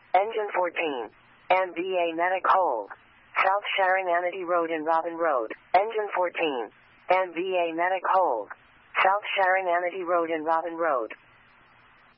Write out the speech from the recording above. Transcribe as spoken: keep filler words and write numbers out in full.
Engine fourteen. N B A Medic hold. South Sharon Amity Road and Robin Road. Engine fourteen. N B A Medic hold. South Sharon Amity Road and Robin Road.